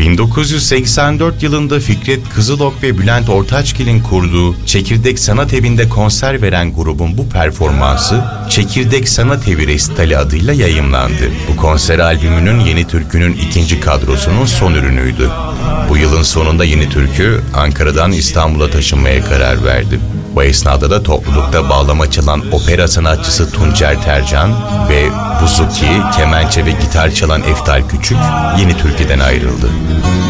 1984 yılında Fikret Kızılok ve Bülent Ortaçgil'in kurduğu Çekirdek Sanat Evi'nde konser veren grubun bu performansı Çekirdek Sanat Evi Resitali adıyla yayımlandı. Bu konser albümünün Yeni Türkü'nün ikinci kadrosunun son ürünüydü. Bu yılın sonunda Yeni Türkü Ankara'dan İstanbul'a taşınmaya karar verdi. Bu esnada da toplulukta bağlama çalan opera sanatçısı Tuncer Tercan ve buzuki, kemençe ve gitar çalan Eftal Küçük Yeni Türkü'den ayrıldı.